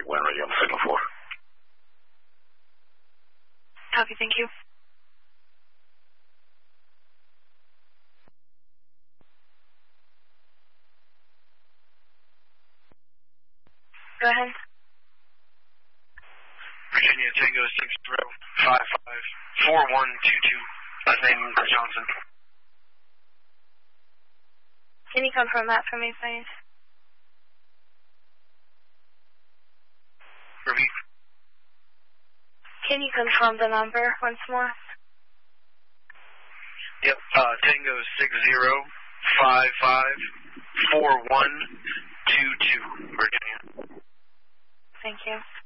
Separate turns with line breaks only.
Great Wind Radio on the signal 4.
Copy, thank you. Go ahead.
Virginia Tango 60554122. Last name Johnson.
Can you confirm that for me, please?
Repeat.
Can you confirm the number once more?
Yep, Tango 60554122, Virginia.
Thank you.